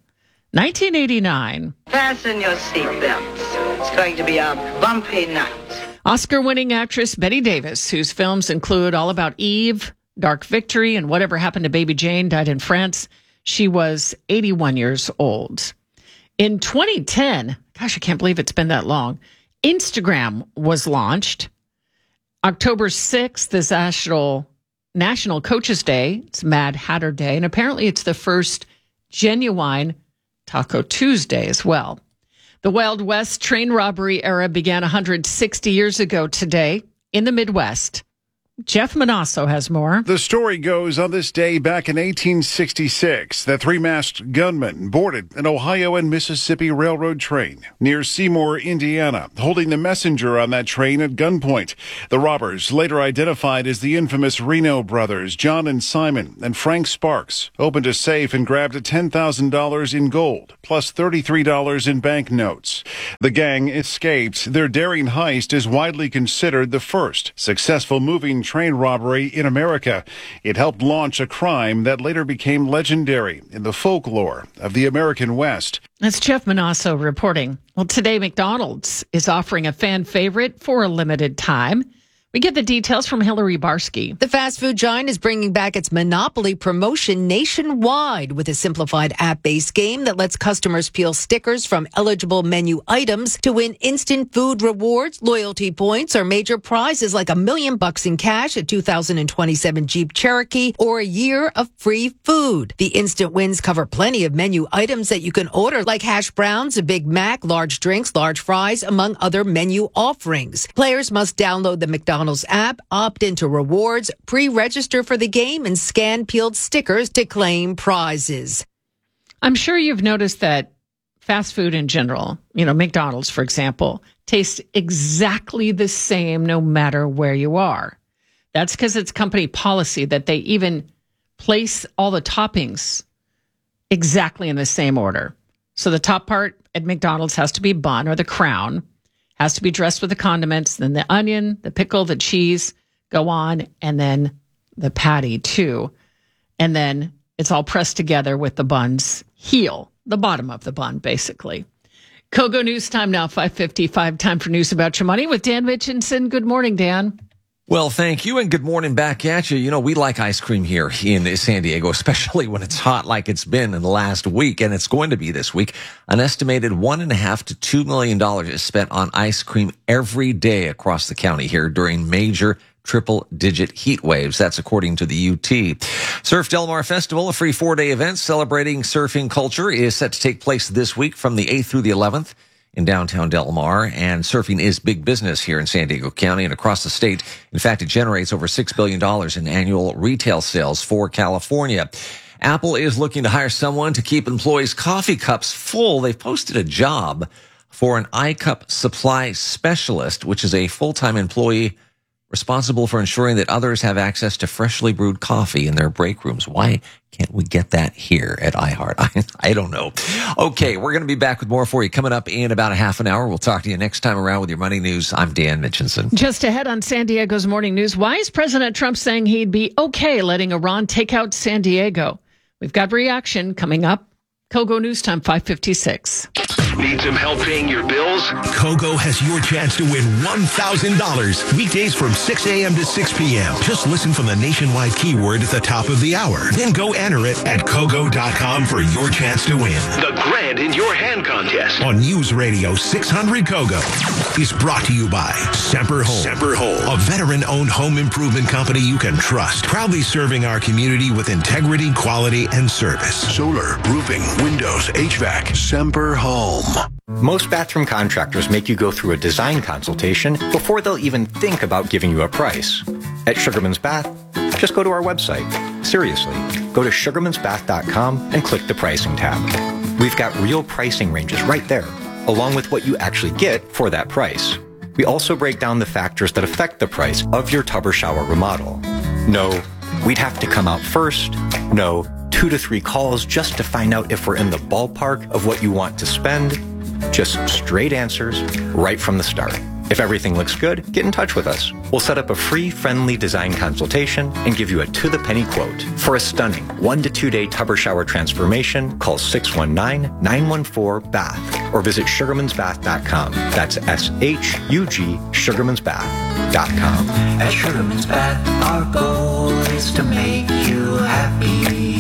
nineteen eighty-nine. Fasten your seatbelts. It's going to be a bumpy night. Oscar-winning actress Bette Davis, whose films include All About Eve, Dark Victory, and Whatever Happened to Baby Jane, died in France. She was eighty-one years old. In twenty ten, gosh, I can't believe it's been that long, Instagram was launched. October sixth is National, National Coaches Day. It's Mad Hatter Day. And apparently it's the first genuine Taco Tuesday as well. The Wild West train robbery era began one hundred sixty years ago today in the Midwest. Jeff Manasso has more. The story goes, on this day back in eighteen sixty-six, the three-masked gunman boarded an Ohio and Mississippi Railroad train near Seymour, Indiana, holding the messenger on that train at gunpoint. The robbers, later identified as the infamous Reno brothers, John and Simon, and Frank Sparks, opened a safe and grabbed ten thousand dollars in gold, plus thirty-three dollars in banknotes. The gang escaped. Their daring heist is widely considered the first successful moving train robbery in America. It helped launch a crime that later became legendary in the folklore of the American West. That's Jeff Manasso reporting. Well, today McDonald's is offering a fan favorite for a limited time. We get the details from Hillary Barsky. The fast food giant is bringing back its Monopoly promotion nationwide with a simplified app-based game that lets customers peel stickers from eligible menu items to win instant food rewards, loyalty points, or major prizes like a million bucks in cash, a two thousand twenty-seven Jeep Cherokee, or a year of free food. The instant wins cover plenty of menu items that you can order, like hash browns, a Big Mac, large drinks, large fries, among other menu offerings. Players must download the McDonald's McDonald's app, opt into rewards, pre-register for the game, and scan peeled stickers to claim prizes. I'm sure you've noticed that fast food in general, you know, McDonald's, for example, tastes exactly the same no matter where you are. That's because it's company policy that they even place all the toppings exactly in the same order. So the top part at McDonald's has to be bun, or the crown, has to be dressed with the condiments, then the onion, the pickle, the cheese go on, and then the patty too. And then it's all pressed together with the bun's heel, the bottom of the bun, basically. Kogo News Time now, five fifty-five. Time for News About Your Money with Dan Mitchinson. Good morning, Dan. Well, thank you, and good morning back at you. You know, we like ice cream here in San Diego, especially when it's hot like it's been in the last week, and it's going to be this week. An estimated one and a half to two million dollars is spent on ice cream every day across the county here during major triple-digit heat waves. That's according to the U T. Surf Del Mar Festival, a free four-day event celebrating surfing culture, is set to take place this week from the eighth through the eleventh. In downtown Del Mar, and surfing is big business here in San Diego County and across the state. In fact, it generates over six billion dollars in annual retail sales for California. Apple is looking to hire someone to keep employees' coffee cups full. They've posted a job for an iCup supply specialist, which is a full-time employee responsible for ensuring that others have access to freshly brewed coffee in their break rooms. Why can't we get that here at iHeart? I, I don't know. Okay, we're going to be back with more for you coming up in about a half an hour. We'll talk to you next time around with your money news. I'm Dan Mitchinson. Just ahead on San Diego's Morning News, why is President Trump saying he'd be okay letting Iran take out San Diego? We've got reaction coming up. Kogo News Time, five fifty-six. Need some help paying your bills? Kogo has your chance to win one thousand dollars weekdays from six a.m. to six p.m. Just listen for the nationwide keyword at the top of the hour. Then go enter it at Kogo dot com for your chance to win. The Grand in Your Hand contest on News Radio six hundred Kogo is brought to you by Semper Home. Semper Home, a veteran-owned home improvement company you can trust. Proudly serving our community with integrity, quality, and service. Solar, roofing, windows, H V A C. Semper Home. Most bathroom contractors make you go through a design consultation before they'll even think about giving you a price. At Sugarman's Bath, just go to our website. Seriously, go to sugarmans bath dot com and click the pricing tab. We've got real pricing ranges right there, along with what you actually get for that price. We also break down the factors that affect the price of your tub or shower remodel. No, we'd have to come out first. No, two to three calls just to find out if we're in the ballpark of what you want to spend. Just straight answers right from the start. If everything looks good, get in touch with us. We'll set up a free, friendly design consultation and give you a to-the-penny quote. For a stunning one to two day tub or shower transformation, call six one nine, nine one four, B A T H or visit sugarmans bath dot com. That's S H U G, sugarmans bath dot com. At Sugarman's Bath, our goal is to make you happy.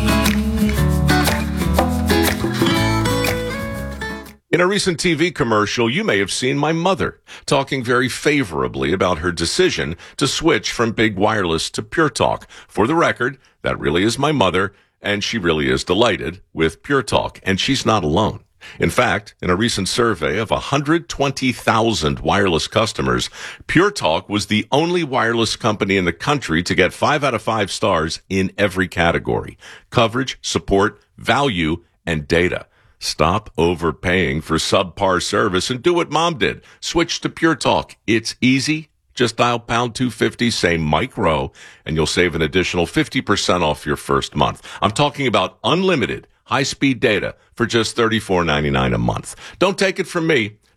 In a recent T V commercial, you may have seen my mother talking very favorably about her decision to switch from Big Wireless to Pure Talk. For the record, that really is my mother, and she really is delighted with Pure Talk, and she's not alone. In fact, in a recent survey of one hundred twenty thousand wireless customers, Pure Talk was the only wireless company in the country to get five out of five stars in every category: coverage, support, value, and data. Stop overpaying for subpar service and do what Mom did. Switch to Pure Talk. It's easy. Just dial pound two fifty, say Mike Rowe, and you'll save an additional fifty percent off your first month. I'm talking about unlimited high-speed data for just thirty-four ninety-nine a month. Don't take it from me.